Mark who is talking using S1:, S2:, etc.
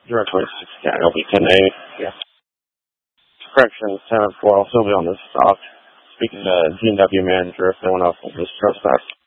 S1: Direct 26, yeah, it'll be 10-8. Yeah. Correction, 10-4, I'll still be on this stop. Speaking to G&W manager if no one else will just trust that.